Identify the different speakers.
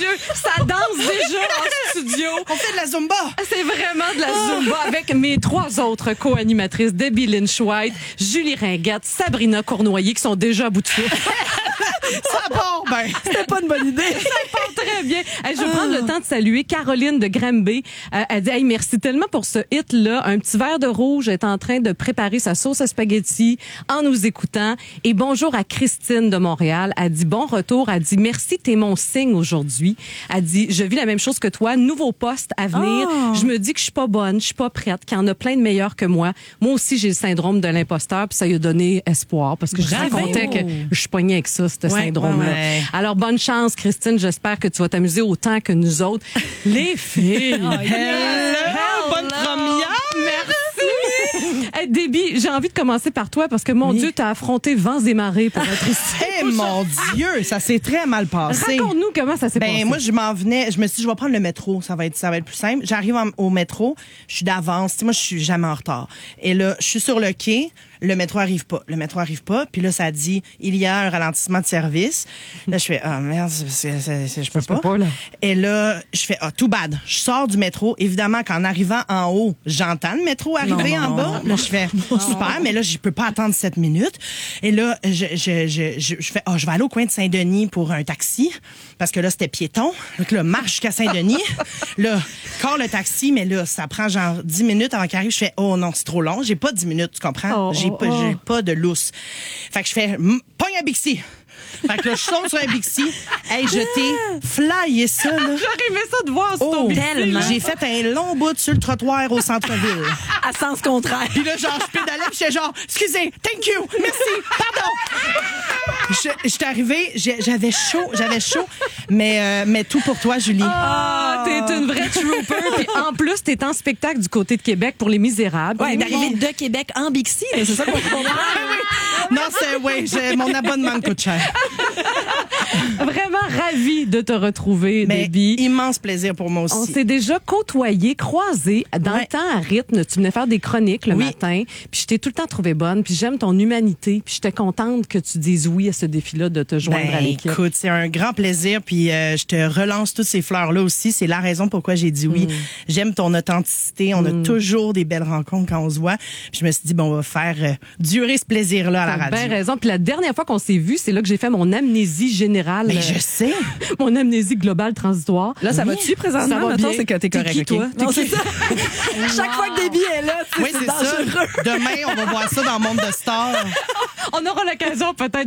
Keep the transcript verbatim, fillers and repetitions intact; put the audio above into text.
Speaker 1: Dieu, ça danse déjà en studio.
Speaker 2: On fait de la Zumba.
Speaker 1: C'est vraiment de la Zumba avec mes trois autres co-animatrices, Debbie Lynch-White, Julie Ringuette, Sabrina Cournoyer, qui sont déjà à bout de souffle.
Speaker 2: Ça part ben.
Speaker 3: C'était pas une bonne idée.
Speaker 1: Ça part très bien. Hey, je vais prendre le temps de saluer Caroline de Granby. Euh, elle dit, hey, merci tellement pour ce hit-là. Un petit verre de rouge est en train de préparer sa sauce à spaghetti en nous écoutant. Et bonjour à Christine de Montréal. Elle dit, bon retour. Elle dit, merci, t'es mon signe aujourd'hui. Elle dit, je vis la même chose que toi. Nouveau poste à venir.
Speaker 3: Oh.
Speaker 1: Je me dis que je suis pas bonne, je suis pas prête, qu'il y en a plein de meilleurs que moi. Moi aussi, j'ai le syndrome de l'imposteur, puis ça lui a donné espoir, parce que je
Speaker 3: Bravo.
Speaker 1: racontais que je suis pognée avec ça, ce
Speaker 3: Ouais,
Speaker 1: syndrome-là.
Speaker 3: ouais, ouais.
Speaker 1: Alors, bonne chance, Christine. J'espère que tu vas t'amuser autant que nous autres. Les filles!
Speaker 3: Oh, yes.
Speaker 2: Hello, bonne première.
Speaker 1: Merci! Hey, Déby, j'ai envie de commencer par toi parce que, mon
Speaker 2: Oui.
Speaker 1: Dieu, t'as affronté vents et marées pour être ici.
Speaker 2: Eh mon Dieu, ça s'est très mal passé.
Speaker 1: Raconte-nous comment ça s'est
Speaker 2: Ben
Speaker 1: passé.
Speaker 2: moi je m'en venais, je me suis dit je vais prendre le métro, ça va être ça va être plus simple. J'arrive en- au métro, je suis d'avance, tu sais, moi je suis jamais en retard. Et là, je suis sur le quai, le métro arrive pas, le métro arrive pas, puis là ça dit il y a un ralentissement de service. Là je fais ah merde, c'est- c'est- c'est- c'est- je peux
Speaker 1: se peut
Speaker 2: pas.
Speaker 1: pas, là.
Speaker 2: Et là, je fais ah too bad. Je sors du métro, évidemment qu'en arrivant en haut, j'entends le métro arriver
Speaker 3: Non,
Speaker 2: en
Speaker 3: non,
Speaker 2: bas. Là je fais super, mais là je peux pas attendre sept minutes. Et là je je je je, je fais ah je vais aller au coin de Saint-Denis pour un taxi parce que là c'était piéton. Donc là marche jusqu'à Saint-Denis. Là, corps le taxi, mais là ça prend genre dix minutes avant qu'il arrive. Je fais oh non, c'est trop long, j'ai pas dix minutes, tu comprends?
Speaker 1: Oh,
Speaker 2: j'ai
Speaker 1: oh,
Speaker 2: pas
Speaker 1: oh.
Speaker 2: j'ai pas de lousse. Fait que je fais mm, pogne à Bixi. Fait que là, je saute sur un Bixi. Hey, je t'ai flyé ça, là.
Speaker 1: J'aurais aimé ça de voir sur ton
Speaker 2: Oh,
Speaker 1: Bixi,
Speaker 3: tellement.
Speaker 1: là.
Speaker 2: j'ai fait un long bout sur le trottoir au centre-ville.
Speaker 3: À sens contraire.
Speaker 2: Puis là, genre, je pédalais, puis j'étais genre, excusez, thank you, merci, pardon. Je- J'étais arrivée, j'ai- j'avais chaud, j'avais chaud, mais, euh, mais tout pour toi, Julie.
Speaker 1: Ah, t'es une vraie trooper. Puis en plus, t'es en spectacle du côté de Québec pour Les Misérables.
Speaker 3: Ouais,
Speaker 1: Oui,
Speaker 3: d'arriver de Québec en Bixi, là, c'est ça qu'on comprend.
Speaker 2: Non, c'est, ouais, j'ai- mon abonnement me coûte cher.
Speaker 1: Vraiment ravie de te retrouver,
Speaker 2: Mais
Speaker 1: Déby.
Speaker 2: immense plaisir pour moi
Speaker 1: On
Speaker 2: aussi.
Speaker 1: s'est déjà côtoyés, croisés. Dans
Speaker 2: Ouais.
Speaker 1: le temps, à rythme, tu venais faire des chroniques le
Speaker 2: Oui.
Speaker 1: matin. Puis je t'ai tout le temps trouvé bonne. Puis j'aime ton humanité. Puis j'étais contente que tu dises oui à ce défi-là de te joindre
Speaker 2: Ben,
Speaker 1: à l'équipe.
Speaker 2: écoute, c'est un grand plaisir. Puis euh, je te relance toutes ces fleurs-là aussi. C'est la raison pourquoi j'ai dit oui. J'aime ton authenticité. On a toujours des belles rencontres quand on se voit. Puis je me suis dit, bon, on va faire euh, durer ce plaisir-là à la
Speaker 1: T'as
Speaker 2: radio.
Speaker 1: bien raison. Puis la dernière fois qu'on s'est vu, c'est là que j'ai fait mon amnésie générale.
Speaker 2: Mais
Speaker 1: euh,
Speaker 2: je sais.
Speaker 1: mon amnésie globale transitoire.
Speaker 3: Là, ça
Speaker 1: Oui.
Speaker 3: va-tu présentement?
Speaker 1: Ça va
Speaker 3: Mettons,
Speaker 1: bien.
Speaker 3: c'est que t'es
Speaker 1: T'es
Speaker 3: correct,
Speaker 1: qui,
Speaker 3: OK?
Speaker 1: toi?
Speaker 3: Non,
Speaker 1: T'es
Speaker 3: c'est
Speaker 1: qui?
Speaker 3: ça. Chaque fois que Déby est là, c'est
Speaker 2: Oui,
Speaker 3: c'est
Speaker 2: c'est ça.
Speaker 3: dangereux.
Speaker 2: Demain, on va voir ça dans le monde de stars.
Speaker 1: On aura l'occasion peut-être